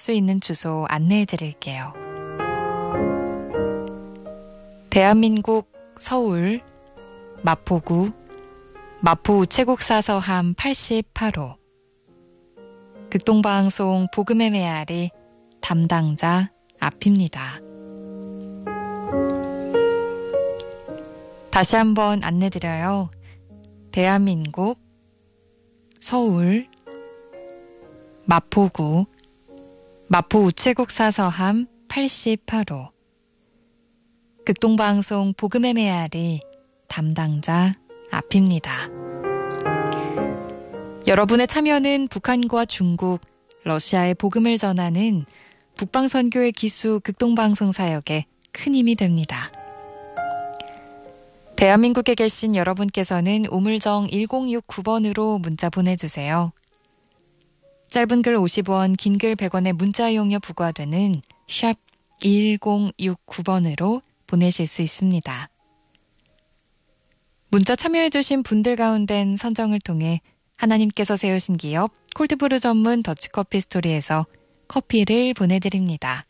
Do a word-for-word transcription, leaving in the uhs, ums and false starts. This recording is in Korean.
수 있는 주소 안내해 드릴게요. 대한민국 서울 마포구 마포우체국 사서함 팔십팔 호 극동방송 복음의 메아리 담당자 앞입니다. 다시 한번 안내드려요. 대한민국 서울 마포구 마포우체국 사서함 팔십팔 호 극동방송 복음의 메아리 담당자 앞입니다. 여러분의 참여는 북한과 중국, 러시아의 복음을 전하는 북방선교의 기수 극동방송 사역에 큰 힘이 됩니다. 대한민국에 계신 여러분께서는 우물정 일공육구 번으로 문자 보내주세요. 짧은 글 오십 원, 긴 글 백 원의 문자 이용료 부과되는 샵 일공육구 번으로 보내실 수 있습니다. 문자 참여해주신 분들 가운데는 선정을 통해 하나님께서 세우신 기업 콜드브루 전문 더치커피 스토리에서 커피를 보내드립니다.